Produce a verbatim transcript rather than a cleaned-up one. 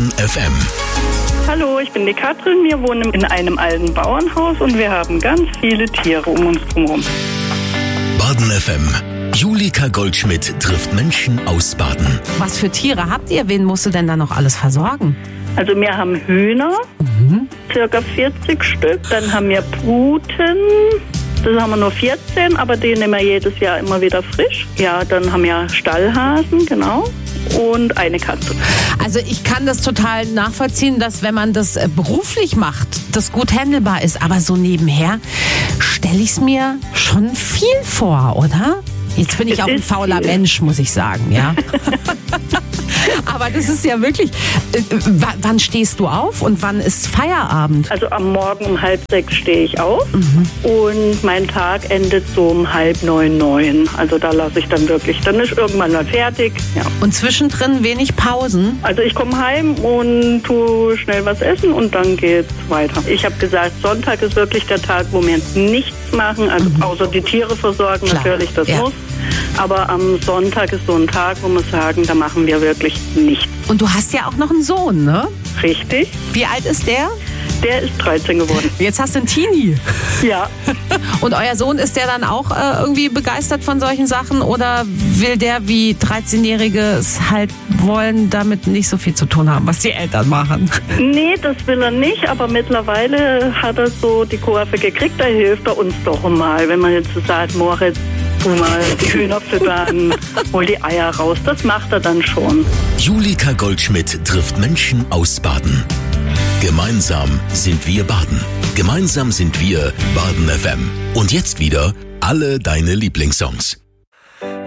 Baden F M. Hallo, ich bin die Katrin. Wir wohnen in einem alten Bauernhaus und wir haben ganz viele Tiere um uns herum. Baden F M. Julika Goldschmidt trifft Menschen aus Baden. Was für Tiere habt ihr? Wen musst du denn da noch alles versorgen? Also wir haben Hühner, mhm. circa vierzig Stück. Dann haben wir Puten. Das haben wir nur vierzehn, aber die nehmen wir jedes Jahr immer wieder frisch. Ja, dann haben wir Stallhasen, genau. Und eine Katze. Also ich kann das total nachvollziehen, dass wenn man das beruflich macht, das gut handelbar ist. Aber so nebenher stelle ich es mir schon viel vor, oder? Jetzt bin ich auch ein fauler Mensch, muss ich sagen, ja. Aber das ist ja wirklich, äh, w- wann stehst du auf und wann ist Feierabend? Also am Morgen um halb sechs stehe ich auf mhm. und mein Tag endet so um halb neun, neun. Also da lasse ich dann wirklich, dann ist irgendwann mal fertig. Ja. Und zwischendrin wenig Pausen? Also ich komme heim und tue schnell was essen und dann geht's weiter. Ich habe gesagt, Sonntag ist wirklich der Tag, wo wir nichts machen, also mhm. außer die Tiere versorgen, Klar. natürlich, das ja. muss. Aber am Sonntag ist so ein Tag, wo wir sagen, da machen wir wirklich nichts. Und du hast ja auch noch einen Sohn, ne? Richtig. Wie alt ist der? Der ist dreizehn geworden. Jetzt hast du einen Teenie. Ja. Und euer Sohn, ist der dann auch äh, irgendwie begeistert von solchen Sachen oder will der wie dreizehnjährige es halt wollen, damit nicht so viel zu tun haben, was die Eltern machen? Nee, das will er nicht, aber mittlerweile hat er so die Kurve gekriegt, da hilft er uns doch mal. Wenn man jetzt so sagt, Moritz, tu mal die Hühner füttern, hol die Eier raus, das macht er dann schon. Julika Goldschmidt trifft Menschen aus Baden. Gemeinsam sind wir Baden. Gemeinsam sind wir Baden F M. Und jetzt wieder alle deine Lieblingssongs.